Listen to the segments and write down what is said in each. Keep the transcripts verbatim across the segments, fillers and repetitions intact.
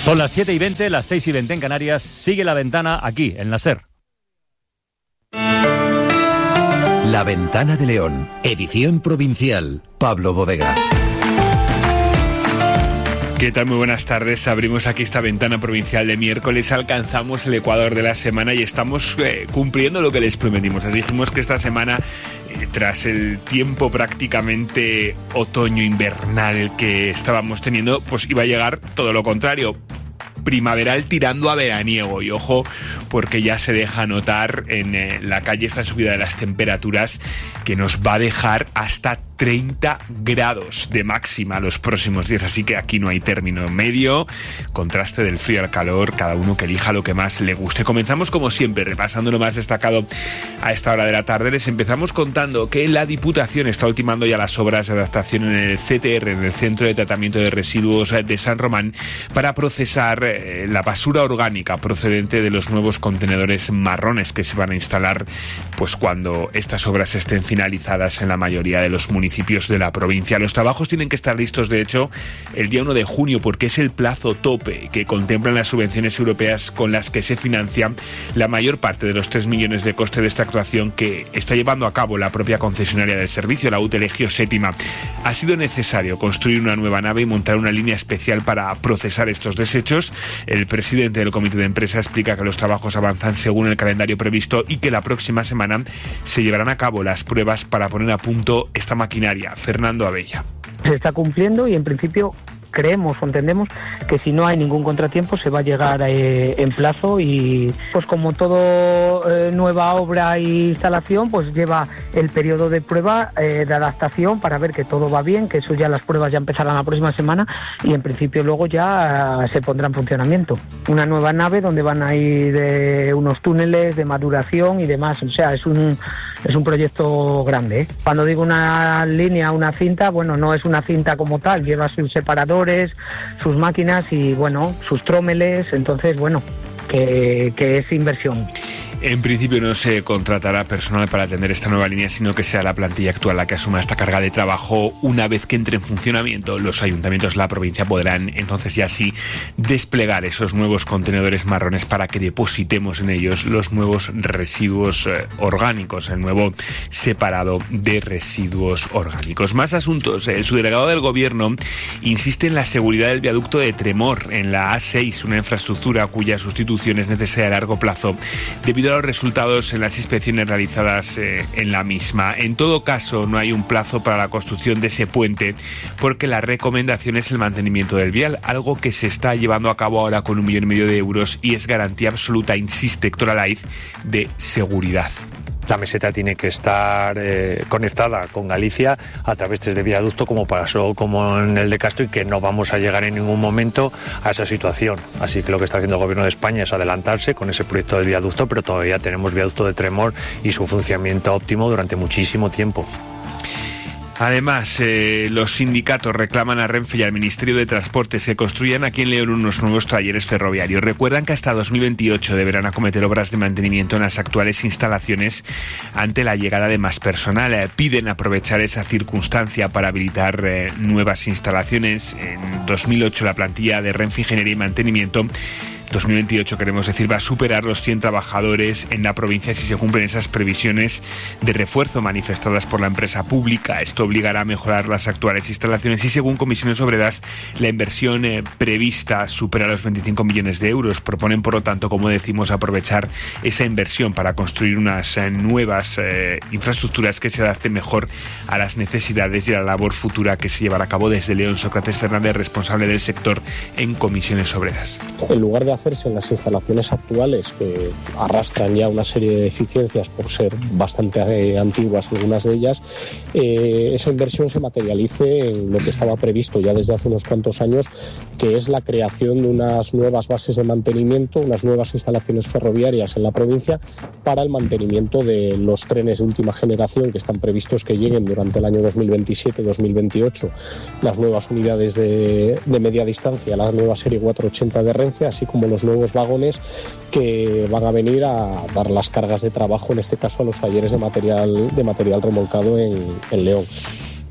Son las siete y veinte, las seis y veinte en Canarias. Sigue La Ventana aquí, en la SER. La Ventana de León, edición provincial. Pablo Bodega. ¿Qué tal? Muy buenas tardes. Abrimos aquí esta ventana provincial de miércoles. Alcanzamos el Ecuador de la semana y estamos eh, cumpliendo lo que les prometimos. Así dijimos que esta semana, eh, tras el tiempo prácticamente otoño-invernal el que estábamos teniendo, pues iba a llegar todo lo contrario. Primaveral tirando a veraniego, y ojo, porque ya se deja notar en eh, la calle esta subida de las temperaturas que nos va a dejar hasta treinta grados de máxima los próximos días, así que aquí no hay término medio, contraste del frío al calor, cada uno que elija lo que más le guste. Comenzamos como siempre repasando lo más destacado a esta hora de la tarde. Les empezamos contando que la Diputación está ultimando ya las obras de adaptación en el C T R, en el Centro de Tratamiento de Residuos de San Román, para procesar eh, la basura orgánica procedente de los nuevos contenedores marrones que se van a instalar pues cuando estas obras estén finalizadas en la mayoría de los municipios municipios de la provincia. Los trabajos tienen que estar listos, de hecho, el día uno de junio, porque es el plazo tope que contemplan las subvenciones europeas con las que se financian la mayor parte de los tres millones de coste de esta actuación que está llevando a cabo la propia concesionaria del servicio, la U T L G Séptima. Ha sido necesario construir una nueva nave y montar una línea especial para procesar estos desechos. El presidente del comité de empresa explica que los trabajos avanzan según el calendario previsto y que la próxima semana se llevarán a cabo las pruebas para poner a punto esta maquinaria. Fernando Abella. Se está cumpliendo y en principio creemos o entendemos que si no hay ningún contratiempo se va a llegar eh, en plazo y pues como todo eh, nueva obra e instalación pues lleva el periodo de prueba eh, de adaptación para ver que todo va bien, que eso ya las pruebas ya empezarán la próxima semana y en principio luego ya eh, se pondrá en funcionamiento. Una nueva nave donde van a ir eh, unos túneles de maduración y demás, o sea, es un es un proyecto grande, ¿eh? Cuando digo una línea, una cinta, bueno, no es una cinta como tal, lleva sus separadores, sus máquinas y, bueno, sus trómeles, entonces, bueno, que, que es inversión. En principio no se contratará personal para atender esta nueva línea, sino que sea la plantilla actual la que asuma esta carga de trabajo. Una vez que entre en funcionamiento, los ayuntamientos de la provincia podrán entonces ya sí desplegar esos nuevos contenedores marrones para que depositemos en ellos los nuevos residuos eh, orgánicos, el nuevo separado de residuos orgánicos. Más asuntos. El subdelegado del Gobierno insiste en la seguridad del viaducto de Tremor en la A seis, una infraestructura cuya sustitución es necesaria a largo plazo debido a los resultados en las inspecciones realizadas eh, en la misma. En todo caso, no hay un plazo para la construcción de ese puente porque la recomendación es el mantenimiento del vial, algo que se está llevando a cabo ahora con un millón y medio de euros y es garantía absoluta, insiste Héctor Alaiz, de seguridad. La meseta tiene que estar eh, conectada con Galicia a través de viaducto como pasó como en el de Castro y que no vamos a llegar en ningún momento a esa situación. Así que lo que está haciendo el Gobierno de España es adelantarse con ese proyecto del viaducto, pero todavía tenemos viaducto de Tremor y su funcionamiento óptimo durante muchísimo tiempo. Además, eh, los sindicatos reclaman a Renfe y al Ministerio de Transportes que construyan aquí en León unos nuevos talleres ferroviarios. Recuerdan que hasta dos mil veintiocho deberán acometer obras de mantenimiento en las actuales instalaciones ante la llegada de más personal. Eh, piden aprovechar esa circunstancia para habilitar eh, nuevas instalaciones. En dos mil ocho la plantilla de Renfe Ingeniería y Mantenimiento dos mil veintiocho, queremos decir, va a superar los cien trabajadores en la provincia si se cumplen esas previsiones de refuerzo manifestadas por la empresa pública. Esto obligará a mejorar las actuales instalaciones y, según Comisiones Obreras, la inversión eh, prevista supera los veinticinco millones de euros. Proponen, por lo tanto, como decimos, aprovechar esa inversión para construir unas eh, nuevas eh, infraestructuras que se adapten mejor a las necesidades y a la labor futura que se llevará a cabo desde León. Sócrates Fernández, responsable del sector en Comisiones Obreras. En lugar de hacerse en las instalaciones actuales, que arrastran ya una serie de deficiencias por ser bastante eh, antiguas algunas de ellas, eh, esa inversión se materialice en lo que estaba previsto ya desde hace unos cuantos años, que es la creación de unas nuevas bases de mantenimiento, unas nuevas instalaciones ferroviarias en la provincia para el mantenimiento de los trenes de última generación que están previstos que lleguen durante el año dos mil veintisiete dos mil veintiocho, las nuevas unidades de, de media distancia, la nueva serie cuatrocientos ochenta de Renfe, así como los nuevos vagones que van a venir a dar las cargas de trabajo, en este caso a los talleres de material, de material remolcado en, en León.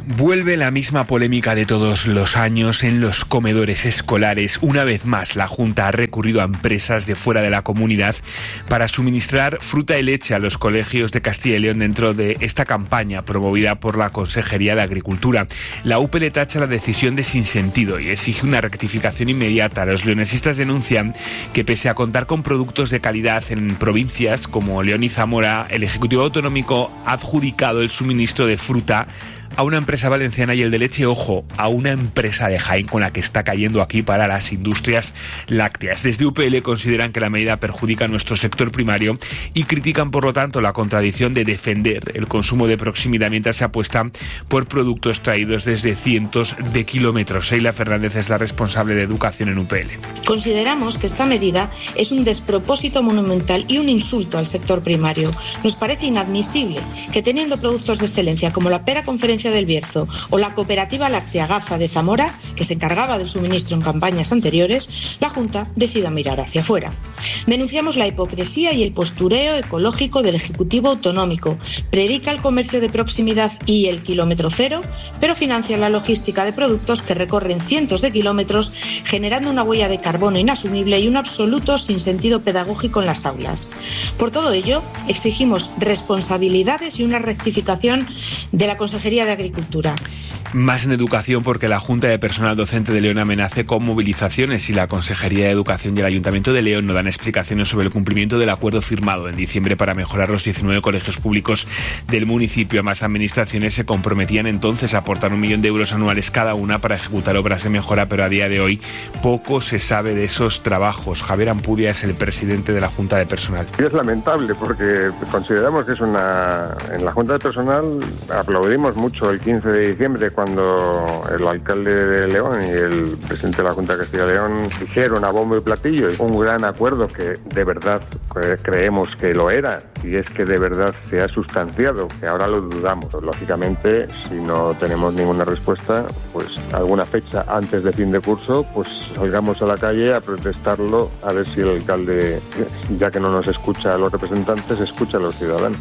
Vuelve la misma polémica de todos los años en los comedores escolares. Una vez más, la Junta ha recurrido a empresas de fuera de la comunidad para suministrar fruta y leche a los colegios de Castilla y León dentro de esta campaña promovida por la Consejería de Agricultura. La U P L tacha la decisión de sinsentido y exige una rectificación inmediata. Los leonesistas denuncian que pese a contar con productos de calidad en provincias como León y Zamora, el Ejecutivo Autonómico ha adjudicado el suministro de fruta a una empresa valenciana y el de leche, ojo, a una empresa de Jaén con la que está cayendo aquí para las industrias lácteas. Desde U P L consideran que la medida perjudica a nuestro sector primario y critican, por lo tanto, la contradicción de defender el consumo de proximidad mientras se apuesta por productos traídos desde cientos de kilómetros. Sheila Fernández es la responsable de educación en U P L. Consideramos que esta medida es un despropósito monumental y un insulto al sector primario. Nos parece inadmisible que, teniendo productos de excelencia como la pera Conferencia del Bierzo o la cooperativa láctea Gaza de Zamora, que se encargaba del suministro en campañas anteriores, la Junta decida mirar hacia afuera. Denunciamos la hipocresía y el postureo ecológico del Ejecutivo Autonómico. Predica el comercio de proximidad y el kilómetro cero, pero financia la logística de productos que recorren cientos de kilómetros, generando una huella de carbono inasumible y un absoluto sinsentido pedagógico en las aulas. Por todo ello, exigimos responsabilidades y una rectificación de la Consejería de Agricultura. Más en educación, porque la Junta de Personal Docente de León amenaza con movilizaciones y la Consejería de Educación y el Ayuntamiento de León no dan explicaciones sobre el cumplimiento del acuerdo firmado en diciembre para mejorar los diecinueve colegios públicos del municipio. Más administraciones se comprometían entonces a aportar un millón de euros anuales cada una para ejecutar obras de mejora, pero a día de hoy poco se sabe de esos trabajos. Javier Ampudia es el presidente de la Junta de Personal. Es lamentable porque consideramos que es una... En la Junta de Personal aplaudimos mucho el quince de diciembre cuando el alcalde de León y el presidente de la Junta de Castilla y León dijeron a bombo y platillo un gran acuerdo que de verdad creemos que lo era y es que de verdad se ha sustanciado, que ahora lo dudamos. Lógicamente, si no tenemos ninguna respuesta, pues alguna fecha antes de fin de curso, pues salgamos a la calle a protestarlo, a ver si el alcalde, ya que no nos escucha a los representantes, escucha a los ciudadanos.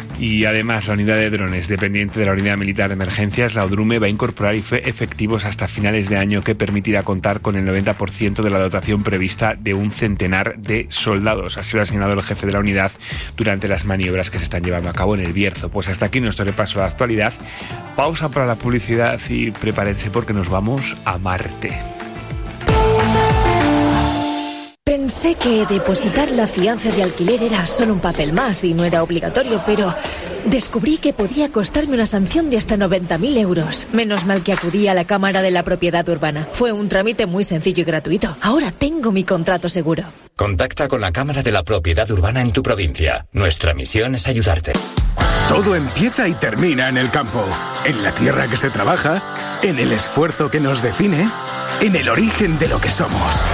Y además, la unidad de drones dependiente de la Unidad Militar de Emergencias, la UDRUME, va a incorporar efectivos hasta finales de año que permitirá contar con el noventa por ciento de la dotación prevista de un centenar de soldados. Así lo ha señalado el jefe de la unidad durante las maniobras que se están llevando a cabo en el Bierzo. Pues hasta aquí nuestro repaso a la actualidad. Pausa para la publicidad y prepárense porque nos vamos a Marte. Pensé que depositar la fianza de alquiler era solo un papel más y no era obligatorio, pero descubrí que podía costarme una sanción de hasta noventa mil euros. Menos mal que acudí a la Cámara de la Propiedad Urbana. Fue un trámite muy sencillo y gratuito. Ahora tengo mi contrato seguro. Contacta con la Cámara de la Propiedad Urbana en tu provincia. Nuestra misión es ayudarte. Todo empieza y termina en el campo, en la tierra que se trabaja, en el esfuerzo que nos define, en el origen de lo que somos.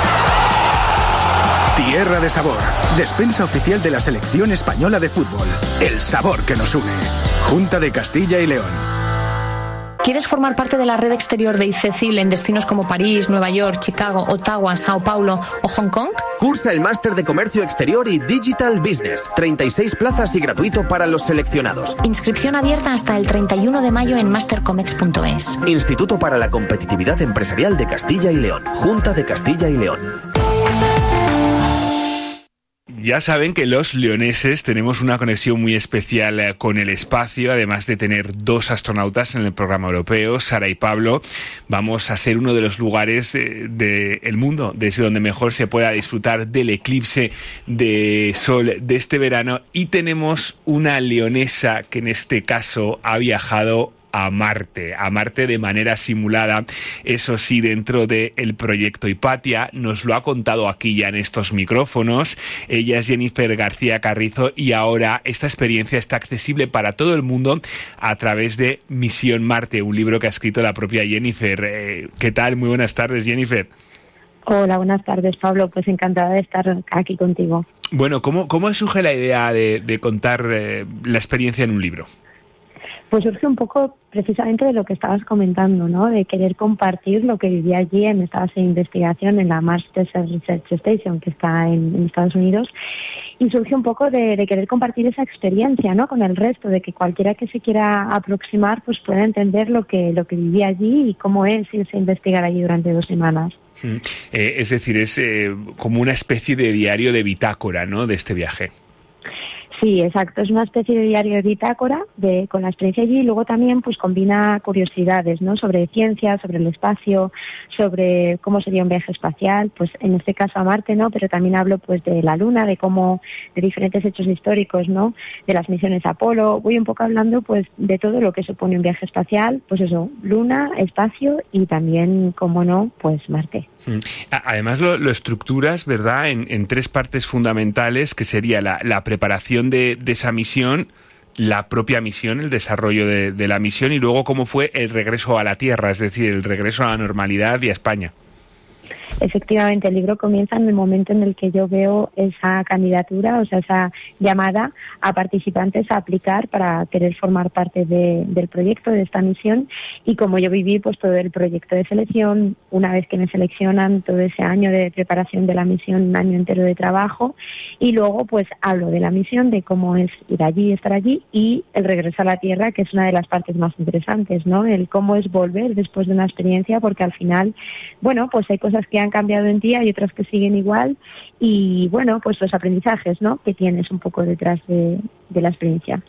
Tierra de Sabor, despensa oficial de la Selección Española de Fútbol. El sabor que nos une. Junta de Castilla y León. ¿Quieres formar parte de la red exterior de ICECIL en destinos como París, Nueva York, Chicago, Ottawa, Sao Paulo o Hong Kong? Cursa el máster de Comercio Exterior y Digital Business. treinta y seis plazas y gratuito para los seleccionados. Inscripción abierta hasta el treinta y uno de mayo en mastercomex punto es. Instituto para la Competitividad Empresarial de Castilla y León. Junta de Castilla y León. Ya saben que los leoneses tenemos una conexión muy especial con el espacio, además de tener dos astronautas en el programa europeo, Sara y Pablo. Vamos a ser uno de los lugares del de mundo desde donde mejor se pueda disfrutar del eclipse de sol de este verano, y tenemos una leonesa que en este caso ha viajado a Marte, a Marte de manera simulada, eso sí, dentro del proyecto Hipatia. Nos lo ha contado aquí ya en estos micrófonos. Ella es Jennifer García Carrizo y ahora esta experiencia está accesible para todo el mundo a través de Misión Marte, un libro que ha escrito la propia Jennifer. Eh, ¿Qué tal? Muy buenas tardes, Jennifer. Hola, buenas tardes, Pablo. Pues encantada de estar aquí contigo. Bueno, ¿cómo, cómo surge la idea de, de contar eh, la experiencia en un libro? Pues surge un poco precisamente de lo que estabas comentando, ¿no? De querer compartir lo que viví allí en esta base de investigación en la Mars Desert Research Station, que está en, en Estados Unidos, y surge un poco de, de querer compartir esa experiencia, ¿no? Con el resto, de que cualquiera que se quiera aproximar pues pueda entender lo que lo que viví allí y cómo es irse a investigar allí durante dos semanas. Mm. Eh, es decir, es eh, como una especie de diario de bitácora, ¿no? De este viaje. Sí, exacto. Es una especie de diario de bitácora de, con la experiencia allí, y luego también pues combina curiosidades, ¿no? Sobre ciencia, sobre el espacio, sobre cómo sería un viaje espacial, pues en este caso a Marte, ¿no? Pero también hablo pues de la Luna, de cómo, de diferentes hechos históricos, ¿no? De las misiones Apolo. Voy un poco hablando pues de todo lo que supone un viaje espacial, pues eso, Luna, espacio y también, como no, pues Marte. Además lo, lo estructuras, ¿verdad?, en, en tres partes fundamentales, que sería la, la preparación de, de esa misión, la propia misión, el desarrollo de, de la misión, y luego cómo fue el regreso a la Tierra, es decir, el regreso a la normalidad y a España. Efectivamente, el libro comienza en el momento en el que yo veo esa candidatura, o sea, esa llamada a participantes a aplicar para querer formar parte de, del proyecto, de esta misión, y como yo viví pues todo el proyecto de selección, una vez que me seleccionan, todo ese año de preparación de la misión, un año entero de trabajo, y luego pues hablo de la misión, de cómo es ir allí, estar allí, y el regreso a la Tierra, que es una de las partes más interesantes, ¿no? El cómo es volver después de una experiencia, porque al final, bueno, pues hay cosas que han cambiado en ti, hay otras que siguen igual, y bueno, pues los aprendizajes, ¿no?, que tienes un poco detrás de, de la experiencia.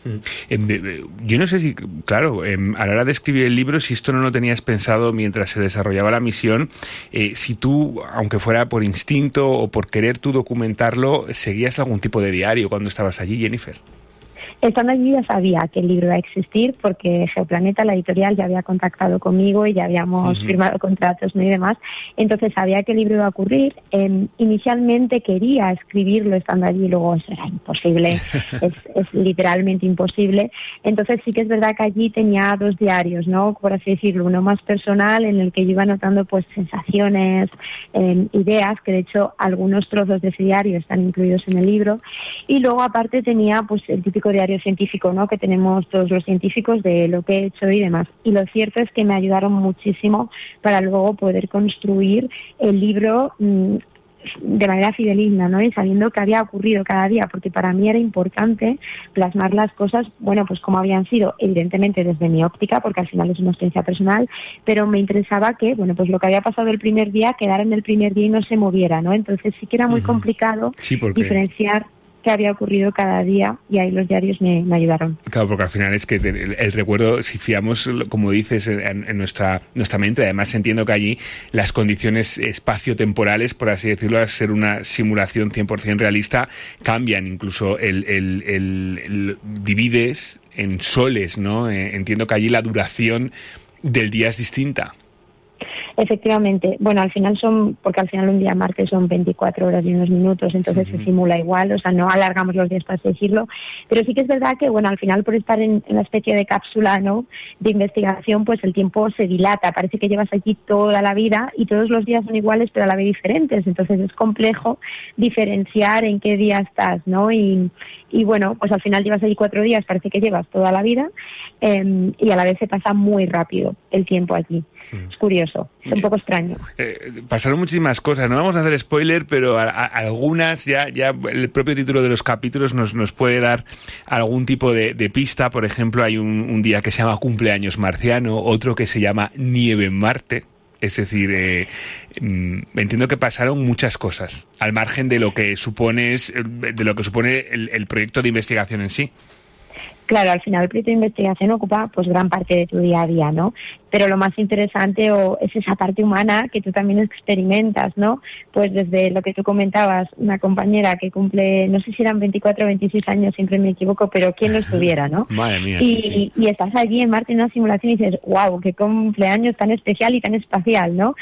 Yo no sé si, claro, a la hora de escribir el libro, si esto no lo tenías pensado mientras se desarrollaba la misión, eh, si tú, aunque fuera por instinto o por querer tú documentarlo, seguías algún tipo de diario cuando estabas allí, Jennifer. Estando allí ya sabía que el libro iba a existir, porque Geoplaneta, la editorial, ya había contactado conmigo y ya habíamos uh-huh. firmado contratos, ¿no?, y demás. Entonces sabía que el libro iba a ocurrir. Eh, inicialmente quería escribirlo estando allí, luego eso era imposible, es, es literalmente imposible. Entonces sí que es verdad que allí tenía dos diarios, ¿no?, por así decirlo, uno más personal, en el que yo iba anotando pues sensaciones, eh, ideas, que de hecho algunos trozos de ese diario están incluidos en el libro, y luego aparte tenía pues el típico diario científico, ¿no?, que tenemos todos los científicos, de lo que he hecho y demás. Y lo cierto es que me ayudaron muchísimo para luego poder construir el libro mmm, de manera fidedigna, ¿no?, y sabiendo que había ocurrido cada día, porque para mí era importante plasmar las cosas, bueno, pues como habían sido, evidentemente desde mi óptica, porque al final es una experiencia personal, pero me interesaba que, bueno, pues lo que había pasado el primer día quedara en el primer día y no se moviera, ¿no? Entonces sí que era muy uh-huh. complicado sí, porque... diferenciar que había ocurrido cada día, y ahí los diarios me, me ayudaron. Claro, porque al final es que el, el recuerdo, si fiamos, como dices, en, en nuestra nuestra mente, además entiendo que allí las condiciones espaciotemporales, por así decirlo, al ser una simulación cien por ciento realista, cambian, incluso el, el, el, el divides en soles, ¿no? Eh, entiendo que allí la duración del día es distinta. Efectivamente, bueno, al final son, porque al final un día en Marte son veinticuatro horas y unos minutos, entonces uh-huh. se simula igual, o sea, no alargamos los días, para así decirlo, pero sí que es verdad que, bueno, al final por estar en, en una especie de cápsula, ¿no?, de investigación, pues el tiempo se dilata, parece que llevas allí toda la vida y todos los días son iguales pero a la vez diferentes, entonces es complejo diferenciar en qué día estás, ¿no?, y, y bueno, pues al final llevas allí cuatro días, parece que llevas toda la vida, eh, y a la vez se pasa muy rápido el tiempo allí. Sí. Es curioso, es un poco extraño. Eh, pasaron muchísimas cosas, no vamos a hacer spoiler, pero a, a, algunas ya ya el propio título de los capítulos nos, nos puede dar algún tipo de, de pista. Por ejemplo, hay un, un día que se llama Cumpleaños Marciano, otro que se llama Nieve en Marte. Es decir, eh, entiendo que pasaron muchas cosas, al margen de lo que supone, de lo que supone el, el proyecto de investigación en sí. Claro, al final el proyecto de investigación ocupa pues gran parte de tu día a día, ¿no? Pero lo más interesante o es esa parte humana que tú también experimentas, ¿no? Pues desde lo que tú comentabas, una compañera que cumple, no sé si eran veinticuatro o veintiséis años, siempre me equivoco, pero quién lo estuviera, ¿no? Madre mía, y, sí, sí. y estás allí en Marte en una simulación y dices, wow, qué cumpleaños tan especial y tan espacial, ¿no?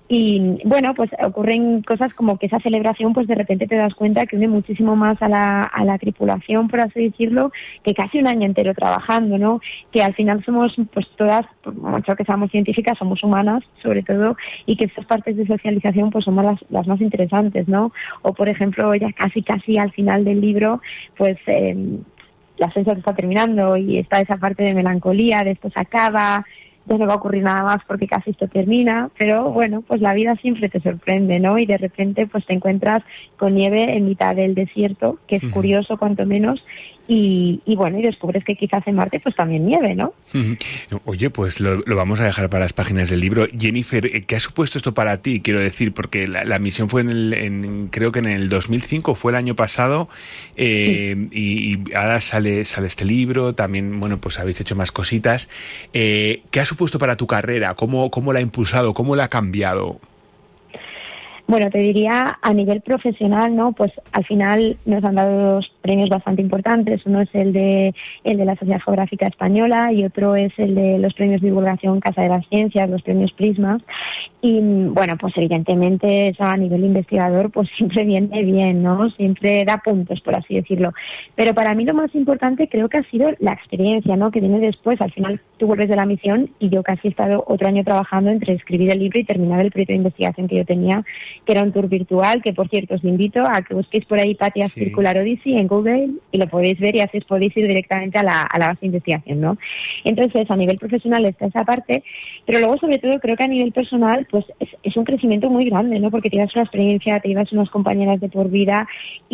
Y bueno, pues ocurren cosas como que esa celebración, pues de repente te das cuenta que une muchísimo más a la, a la tripulación, por así decirlo, que casi un año entero trabajando, ¿no? Que al final somos, pues todas, por mucho que seamos científicas, somos humanas, sobre todo, y que estas partes de socialización pues son las, las más interesantes, ¿no? O por ejemplo, ya casi casi al final del libro, pues eh, la ascenso está terminando y está esa parte de melancolía, de esto se acaba, ya no va a ocurrir nada más porque casi esto termina, pero bueno, pues la vida siempre te sorprende, ¿no? Y de repente pues te encuentras con nieve en mitad del desierto, que es uh-huh. curioso cuanto menos, y, y bueno, y descubres que quizás en Marte pues también nieve, ¿no? Uh-huh. Oye, pues lo, lo vamos a dejar para las páginas del libro. Jennifer, ¿qué ha supuesto esto para ti? Quiero decir, porque la, la misión fue en, el, en creo que en el dos mil cinco, fue el año pasado, eh, sí. y, y ahora sale, sale este libro, también, bueno, pues habéis hecho más cositas. Eh, ¿Qué ha supuesto para tu carrera? ¿Cómo, cómo la ha impulsado? ¿Cómo la ha cambiado? Bueno, te diría a nivel profesional, ¿no? Pues al final nos han dado dos premios bastante importantes. Uno es el de el de la Sociedad Geográfica Española y otro es el de los premios de divulgación Casa de las Ciencias, los premios Prisma. Y bueno, pues evidentemente eso a nivel investigador pues siempre viene bien, ¿no? Siempre da puntos, por así decirlo. Pero para mí lo más importante creo que ha sido la experiencia, ¿no? Que viene después. Al final tú vuelves de la misión y yo casi he estado otro año trabajando entre escribir el libro y terminar el proyecto de investigación que yo tenía, que era un tour virtual, que por cierto os invito a que busquéis por ahí Patia sí. Circular Odyssey en Google y lo podéis ver y así os podéis ir directamente a la, a la base de investigación, ¿no? Entonces, a nivel profesional está esa parte, pero luego sobre todo creo que a nivel personal pues es, es un crecimiento muy grande, ¿no? Porque te llevas una experiencia, te llevas unas compañeras de por vida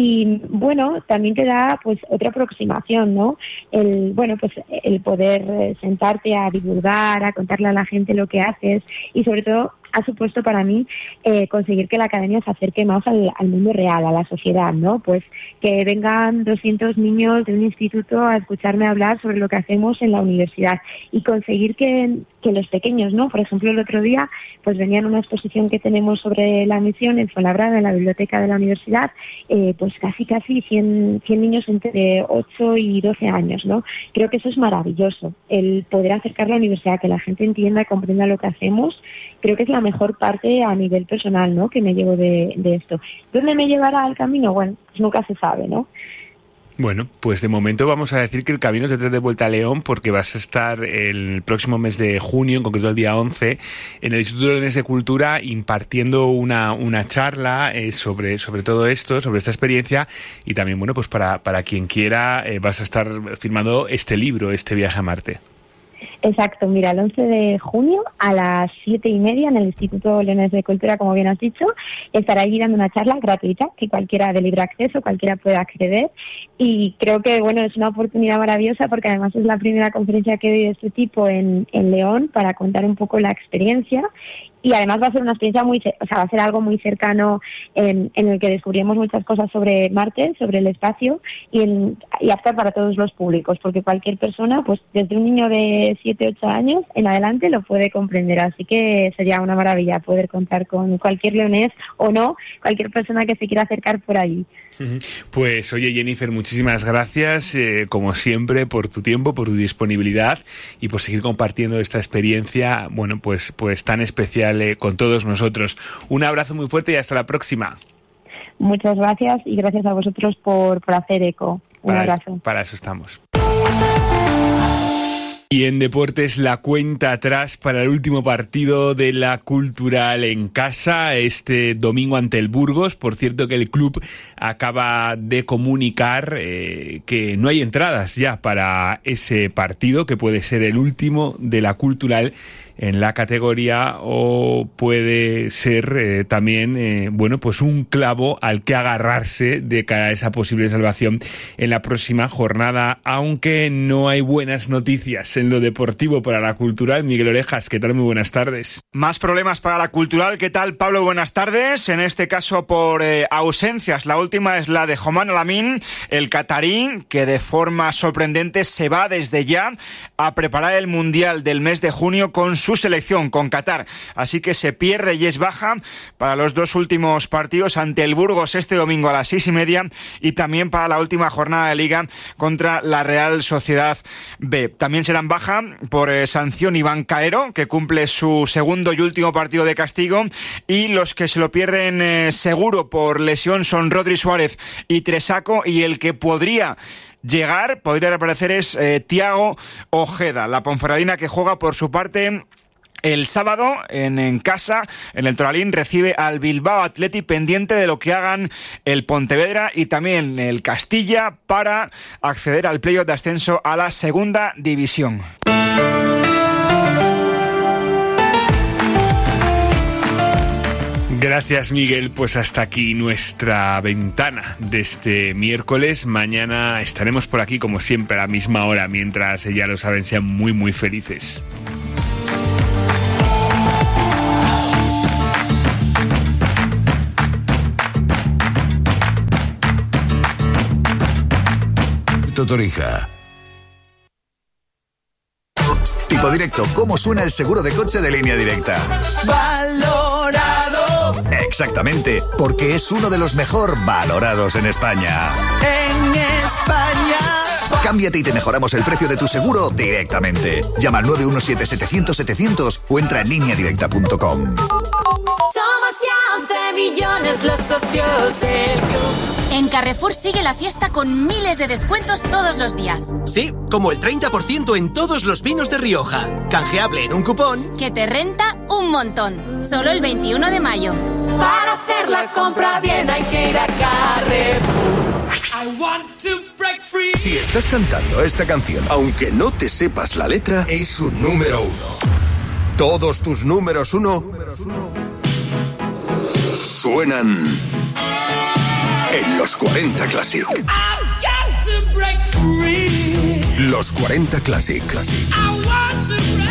y bueno, también te da pues otra aproximación, ¿no? El, bueno, pues el poder sentarte a divulgar, a contarle a la gente lo que haces y sobre todo ha supuesto para mí eh, conseguir que la academia se acerque más al, al mundo real, a la sociedad, ¿no? Pues que vengan doscientos niños de un instituto a escucharme hablar sobre lo que hacemos en la universidad y conseguir que, que los pequeños, ¿no? Por ejemplo, el otro día pues venían una exposición que tenemos sobre la misión en Fuenlabrada, en la biblioteca de la universidad, eh, pues casi casi cien, cien niños entre ocho y doce años, ¿no? Creo que eso es maravilloso, el poder acercar la universidad, que la gente entienda y comprenda lo que hacemos. Creo que es la mejor parte a nivel personal, ¿no? Que me llevo de, de esto. ¿Dónde me llevará el camino? Bueno, pues nunca se sabe, ¿no? Bueno, pues de momento vamos a decir que el camino te trae de vuelta a León porque vas a estar el próximo mes de junio, en concreto el día once, en el Instituto de Leones de Cultura impartiendo una, una charla eh, sobre, sobre todo esto, sobre esta experiencia y también, bueno, pues para, para quien quiera eh, vas a estar firmando este libro, este viaje a Marte. Exacto, mira, el once de junio a las siete y media en el Instituto Leones de Cultura, como bien has dicho, estará allí dando una charla gratuita que cualquiera de libre acceso, cualquiera puede acceder y creo que, bueno, es una oportunidad maravillosa porque además es la primera conferencia que doy de este tipo en, en León para contar un poco la experiencia. Y además va a ser una experiencia muy, o sea, va a ser algo muy cercano en, en el que descubrimos muchas cosas sobre Marte, sobre el espacio y, en, y apta para todos los públicos, porque cualquier persona, pues desde un niño de siete, ocho años en adelante lo puede comprender. Así que sería una maravilla poder contar con cualquier leonés o no, cualquier persona que se quiera acercar por allí. Pues oye, Jennifer, muchísimas gracias eh, como siempre por tu tiempo, por tu disponibilidad y por seguir compartiendo esta experiencia, bueno, pues pues tan especial eh, con todos nosotros. Un abrazo muy fuerte y hasta la próxima. Muchas gracias y gracias a vosotros por, por hacer eco. Un para, abrazo. Para eso estamos. Y en deportes, la cuenta atrás para el último partido de la Cultural en casa, este domingo ante el Burgos. Por cierto que el club acaba de comunicar eh, que no hay entradas ya para ese partido, que puede ser el último de la Cultural en la categoría o puede ser eh, también, eh, bueno, pues un clavo al que agarrarse de cara a esa posible salvación en la próxima jornada, aunque no hay buenas noticias en lo deportivo para la Cultural. Miguel Orejas, ¿qué tal? Muy buenas tardes. Más problemas para la Cultural. ¿Qué tal, Pablo? Buenas tardes. En este caso por eh, ausencias. La última es la de Joman Alamin, el catarí, que de forma sorprendente se va desde ya a preparar el Mundial del mes de junio con su selección, con Qatar. Así que se pierde y es baja para los dos últimos partidos ante el Burgos este domingo a las seis y media y también para la última jornada de Liga contra la Real Sociedad B. También serán baja por eh, sanción Iván Caero, que cumple su segundo y último partido de castigo, y los que se lo pierden eh, seguro por lesión son Rodri Suárez y Tresaco, y el que podría llegar, podría reaparecer es eh, Thiago Ojeda, la ponferradina, que juega por su parte El sábado, en, en casa, en el Toralín, recibe al Bilbao Athletic, pendiente de lo que hagan el Pontevedra y también el Castilla para acceder al playoff de ascenso a la segunda división. Gracias, Miguel. Pues hasta aquí nuestra ventana de este miércoles. Mañana estaremos por aquí, como siempre, a la misma hora, mientras, ya lo saben, sean muy, muy felices. Torija. Tipo Directo, ¿cómo suena el seguro de coche de Línea Directa? Valorado. Exactamente, porque es uno de los mejor valorados en España. En España. Cámbiate y te mejoramos el precio de tu seguro directamente. Llama al nueve uno siete, setecientos, setecientos o entra en línea directa punto com. Somos ya once millones los socios del club. En Carrefour sigue la fiesta con miles de descuentos todos los días. Sí, como el treinta por ciento en todos los vinos de Rioja. Canjeable en un cupón que te renta un montón. Solo el veintiuno de mayo. Para hacer la compra bien hay que ir a Carrefour. I want to break free. Si estás cantando esta canción, aunque no te sepas la letra, es un número uno. Todos tus números uno suenan en los cuarenta Classic. I've got to break free. Los cuarenta Classic. I want to break free.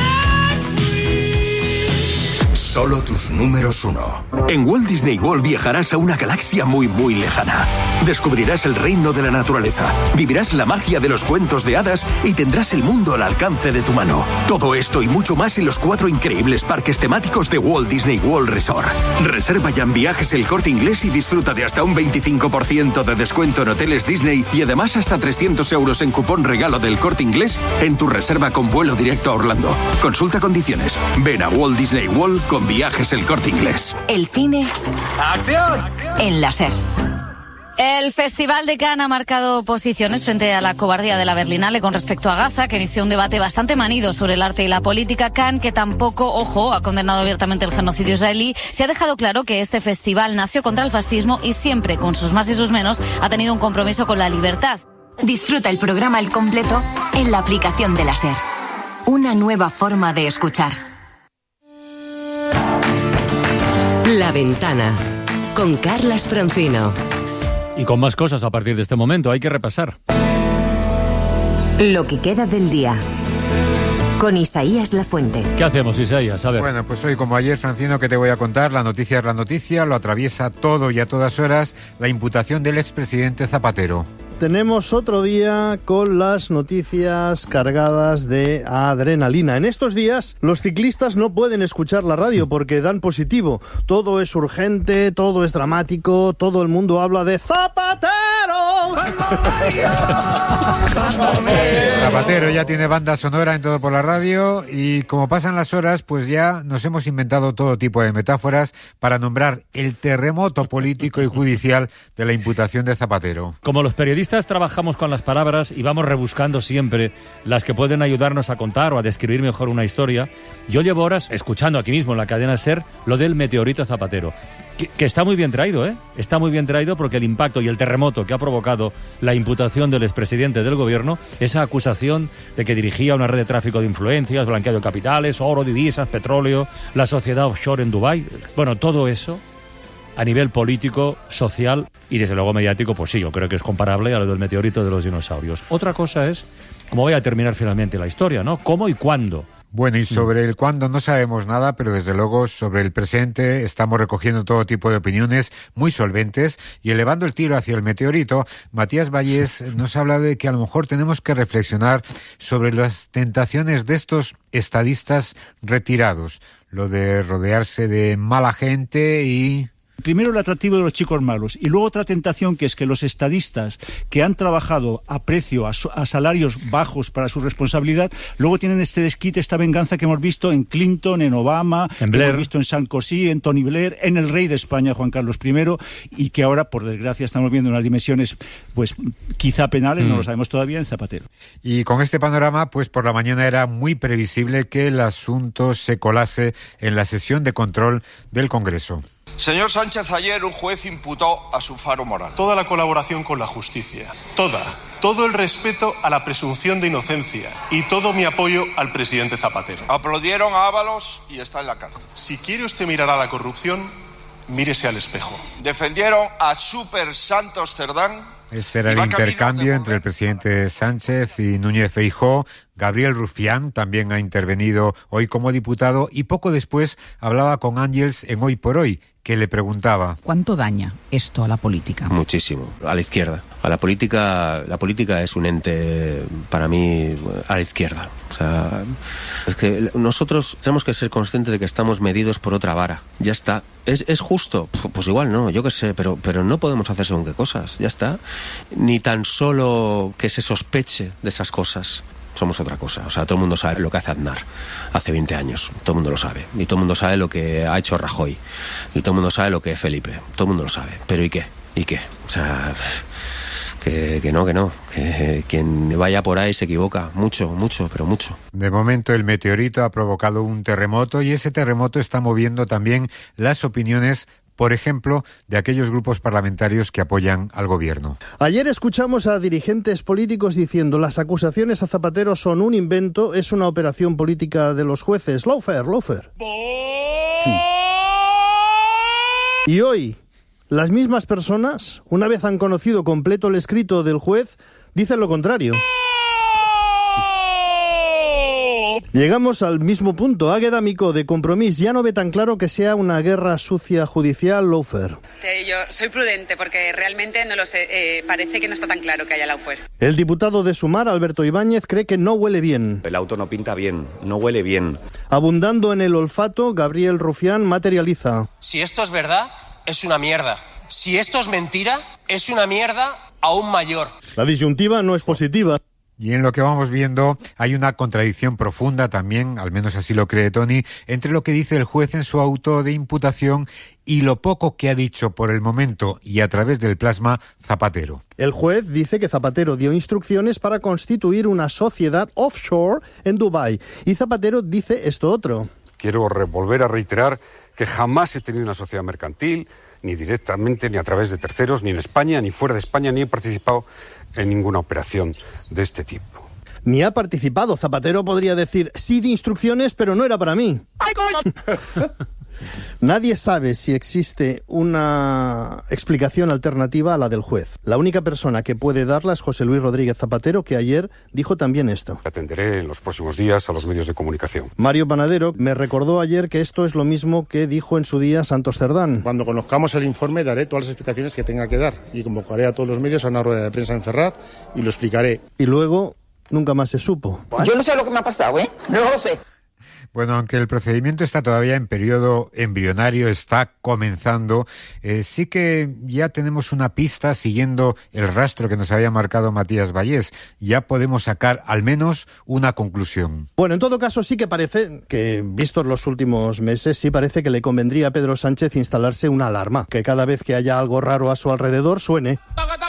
Solo tus números uno. En Walt Disney World viajarás a una galaxia muy, muy lejana. Descubrirás el reino de la naturaleza, vivirás la magia de los cuentos de hadas y tendrás el mundo al alcance de tu mano. Todo esto y mucho más en los cuatro increíbles parques temáticos de Walt Disney World Resort. Reserva ya en Viajes El Corte Inglés y disfruta de hasta un veinticinco por ciento de descuento en hoteles Disney y además hasta trescientos euros en cupón regalo del Corte Inglés en tu reserva con vuelo directo a Orlando. Consulta condiciones. Ven a Walt Disney World con Viajes El Corte Inglés. El cine. ¡Acción! En la SER. El Festival de Cannes ha marcado posiciones frente a la cobardía de la Berlinale con respecto a Gaza, que inició un debate bastante manido sobre el arte y la política. Cannes, que tampoco, ojo, ha condenado abiertamente el genocidio israelí, se ha dejado claro que este festival nació contra el fascismo y siempre, con sus más y sus menos, ha tenido un compromiso con la libertad. Disfruta el programa al completo en la aplicación de la SER. Una nueva forma de escuchar. La Ventana, con Carlas Francino. Y con más cosas a partir de este momento, hay que repasar. Lo que queda del día, con Isaías Lafuente. ¿Qué hacemos, Isaías? A ver. Bueno, pues hoy, como ayer, Francino, ¿qué te voy a contar? La noticia es la noticia, lo atraviesa todo y a todas horas la imputación del expresidente Zapatero. Tenemos otro día con las noticias cargadas de adrenalina. En estos días los ciclistas no pueden escuchar la radio porque dan positivo. Todo es urgente, todo es dramático, todo el mundo habla de Zapatero. Zapatero ya tiene banda sonora en Todo por la Radio y como pasan las horas, pues ya nos hemos inventado todo tipo de metáforas para nombrar el terremoto político y judicial de la imputación de Zapatero. Como los periodistas trabajamos con las palabras y vamos rebuscando siempre las que pueden ayudarnos a contar o a describir mejor una historia, yo llevo horas escuchando aquí mismo en la cadena SER lo del meteorito Zapatero, que, que está muy bien traído, ¿eh? Está muy bien traído porque el impacto y el terremoto que ha provocado la imputación del expresidente del gobierno, esa acusación de que dirigía una red de tráfico de influencias, blanqueo de capitales, oro, divisas, petróleo, la sociedad offshore en Dubái, bueno, todo eso a nivel político, social y desde luego mediático, pues sí, yo creo que es comparable a lo del meteorito de los dinosaurios. Otra cosa es cómo voy a terminar finalmente la historia, ¿no? ¿Cómo y cuándo? Bueno, y sobre el cuándo no sabemos nada, pero desde luego sobre el presente estamos recogiendo todo tipo de opiniones muy solventes y elevando el tiro hacia el meteorito. Matías Vallés nos habla de que a lo mejor tenemos que reflexionar sobre las tentaciones de estos estadistas retirados, lo de rodearse de mala gente y Primero el atractivo de los chicos malos y luego otra tentación que es que los estadistas que han trabajado a precio, a, a salarios bajos para su responsabilidad, luego tienen este desquite, esta venganza que hemos visto en Clinton, en Obama, en que Blair. hemos visto en Sarkozy, en Tony Blair, en el rey de España, Juan Carlos primero, y que ahora, por desgracia, estamos viendo unas dimensiones, pues quizá penales, mm. no lo sabemos todavía, en Zapatero. Y con este panorama, pues por la mañana era muy previsible que el asunto se colase en la sesión de control del Congreso. Señor Sánchez, ayer un juez imputó a su faro moral. Toda la colaboración con la justicia, toda, todo el respeto a la presunción de inocencia y todo mi apoyo al presidente Zapatero. Aplaudieron a Ábalos y está en la cárcel. Si quiere usted mirar a la corrupción, mírese al espejo. Defendieron a Super Santos Cerdán. Este era el intercambio entre el presidente Sánchez y Núñez Feijóo. Gabriel Rufián también ha intervenido hoy como diputado y poco después hablaba con Ángels en Hoy por Hoy, que le preguntaba: ¿cuánto daña esto a la política? Muchísimo, a la izquierda. A la política, la política es un ente, para mí, a la izquierda. O sea, es que nosotros tenemos que ser conscientes de que estamos medidos por otra vara. Ya está. ¿Es, es justo? Pues igual no, yo qué sé, pero, pero no podemos hacer según qué cosas. Ya está. Ni tan solo que se sospeche de esas cosas. Somos otra cosa. O sea, todo el mundo sabe lo que hace Aznar hace veinte años. Todo el mundo lo sabe. Y todo el mundo sabe lo que ha hecho Rajoy. Y todo el mundo sabe lo que es Felipe. Todo el mundo lo sabe. Pero ¿y qué? ¿Y qué? O sea, que, que no, que no. Que quien vaya por ahí se equivoca. Mucho, mucho, pero mucho. De momento el meteorito ha provocado un terremoto y ese terremoto está moviendo también las opiniones, por ejemplo, de aquellos grupos parlamentarios que apoyan al gobierno. Ayer escuchamos a dirigentes políticos diciendo las acusaciones a Zapatero son un invento, es una operación política de los jueces. Lawfare, lawfare. Sí. Y hoy, las mismas personas, una vez han conocido completo el escrito del juez, dicen lo contrario. Llegamos al mismo punto. Águeda Micó, de Compromís, ya no ve tan claro que sea una guerra sucia judicial, lawfare. Yo soy prudente porque realmente no lo sé. Eh, parece que no está tan claro que haya lawfare. El diputado de Sumar, Alberto Ibáñez, cree que no huele bien. El auto no pinta bien, no huele bien. Abundando en el olfato, Gabriel Rufián materializa. Si esto es verdad, es una mierda. Si esto es mentira, es una mierda aún mayor. La disyuntiva no es positiva. Y en lo que vamos viendo hay una contradicción profunda también, al menos así lo cree Tony, entre lo que dice el juez en su auto de imputación y lo poco que ha dicho por el momento y a través del plasma Zapatero. El juez dice que Zapatero dio instrucciones para constituir una sociedad offshore en Dubái y Zapatero dice esto otro. Quiero volver a reiterar que jamás he tenido una sociedad mercantil, ni directamente, ni a través de terceros, ni en España, ni fuera de España, ni he participado en ninguna operación de este tipo. Ni ha participado. Zapatero podría decir, sí di instrucciones, pero no era para mí. Nadie sabe si existe una explicación alternativa a la del juez. La única persona que puede darla es José Luis Rodríguez Zapatero, que ayer dijo también esto. Atenderé en los próximos días a los medios de comunicación. Mario Panadero me recordó ayer que esto es lo mismo que dijo en su día Santos Cerdán. Cuando conozcamos el informe daré todas las explicaciones que tenga que dar y convocaré a todos los medios a una rueda de prensa en Ferraz y lo explicaré. Y luego nunca más se supo. Yo no sé lo que me ha pasado, ¿eh? No lo sé. Bueno, aunque el procedimiento está todavía en periodo embrionario, está comenzando, eh, sí que ya tenemos una pista siguiendo el rastro que nos había marcado Matías Vallés. Ya podemos sacar al menos una conclusión. Bueno, en todo caso sí que parece que, vistos los últimos meses, sí parece que le convendría a Pedro Sánchez instalarse una alarma, que cada vez que haya algo raro a su alrededor suene.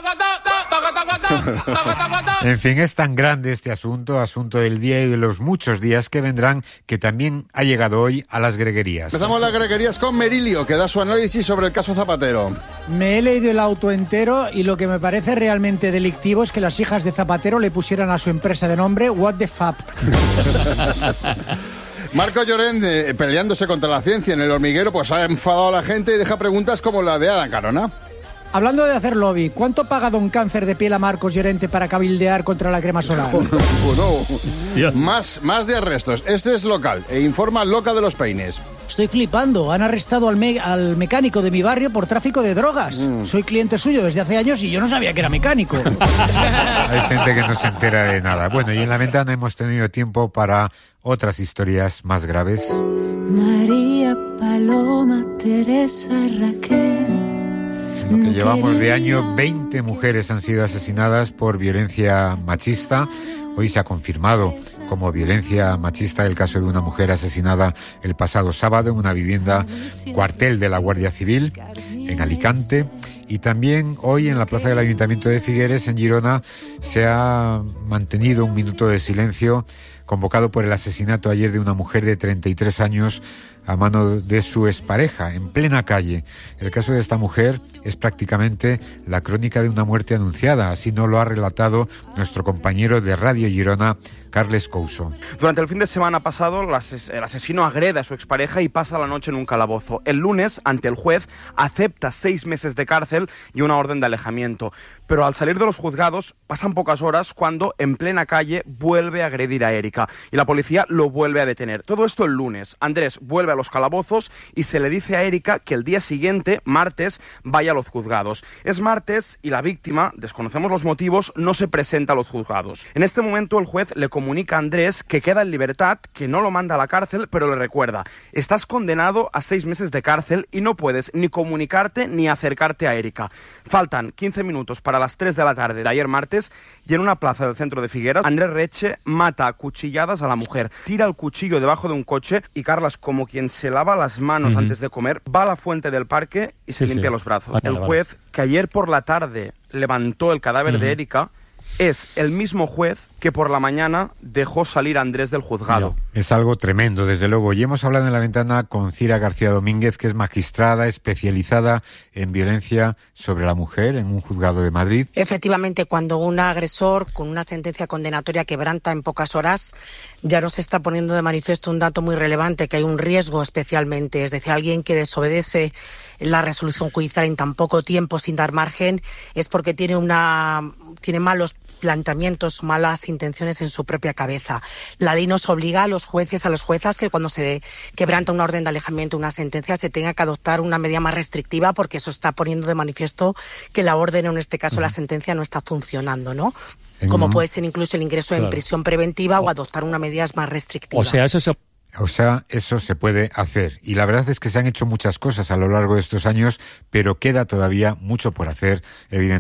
En fin, es tan grande este asunto, asunto del día y de los muchos días que vendrán, que también ha llegado hoy a las greguerías. Empezamos las greguerías con Merilio, que da su análisis sobre el caso Zapatero. Me he leído el auto entero y lo que me parece realmente delictivo es que las hijas de Zapatero le pusieran a su empresa de nombre What the Fuck. Marco Llorente, peleándose contra la ciencia en El Hormiguero, pues ha enfadado a la gente y deja preguntas como la de Adam Carona. Hablando de hacer lobby, ¿cuánto paga don Cáncer de Piel a Marcos Llorente para cabildear contra la crema solar? Bueno, más, más de arrestos. Este es local e informa Loca de los Peines. Estoy flipando. Han arrestado al, me al mecánico de mi barrio por tráfico de drogas. Mm. Soy cliente suyo desde hace años y yo no sabía que era mecánico. Hay gente que no se entera de nada. Bueno, y en la ventana hemos tenido tiempo para otras historias más graves. María, Paloma, Teresa, Raquel. Lo que llevamos de año, veinte mujeres han sido asesinadas por violencia machista. Hoy se ha confirmado como violencia machista el caso de una mujer asesinada el pasado sábado en una vivienda cuartel de la Guardia Civil en Alicante. Y también hoy en la plaza del Ayuntamiento de Figueres, en Girona, se ha mantenido un minuto de silencio convocado por el asesinato ayer de una mujer de treinta y tres años a mano de su expareja, en plena calle. El caso de esta mujer es prácticamente la crónica de una muerte anunciada, así nos lo ha relatado nuestro compañero de Radio Girona, Carles Couso. Durante el fin de semana pasado, el asesino agrede a su expareja y pasa la noche en un calabozo. El lunes, ante el juez, acepta seis meses de cárcel y una orden de alejamiento. Pero al salir de los juzgados, pasan pocas horas cuando, en plena calle, vuelve a agredir a Erika. Y la policía lo vuelve a detener. Todo esto el lunes. Andrés vuelve a los calabozos y se le dice a Erika que el día siguiente, martes, vaya a los juzgados. Es martes y la víctima, desconocemos los motivos, no se presenta a los juzgados. En este momento el juez le comunica a Andrés que queda en libertad, que no lo manda a la cárcel, pero le recuerda: estás condenado a seis meses de cárcel y no puedes ni comunicarte ni acercarte a Erika. Faltan quince minutos para las tres de la tarde de ayer martes y en una plaza del centro de Figueras, Andrés Reche mata a cuchilladas a la mujer, tira el cuchillo debajo de un coche y Carlas, como quien se lava las manos uh-huh. antes de comer, va a la fuente del parque y se sí, limpia sí. los brazos. Vale, el juez, vale. que ayer por la tarde levantó el cadáver uh-huh. de Erika, es el mismo juez que por la mañana dejó salir a Andrés del juzgado. Es algo tremendo, desde luego. Y hemos hablado en la ventana con Cira García Domínguez, que es magistrada especializada en violencia sobre la mujer en un juzgado de Madrid. Efectivamente, cuando un agresor con una sentencia condenatoria quebranta en pocas horas, ya nos está poniendo de manifiesto un dato muy relevante, que hay un riesgo especialmente, es decir, alguien que desobedece la resolución judicial en tan poco tiempo sin dar margen, es porque tiene una tiene malos planteamientos, malas intenciones en su propia cabeza. La ley nos obliga a los jueces, a las juezas, que cuando se quebranta una orden de alejamiento, una sentencia, se tenga que adoptar una medida más restrictiva, porque eso está poniendo de manifiesto que la orden, o en este caso uh-huh. la sentencia, no está funcionando, ¿no? Como uh-huh. puede ser incluso el ingreso claro. en prisión preventiva o adoptar una medida más restrictiva. O sea, eso se... O sea, eso se puede hacer. Y la verdad es que se han hecho muchas cosas a lo largo de estos años, pero queda todavía mucho por hacer, evidentemente.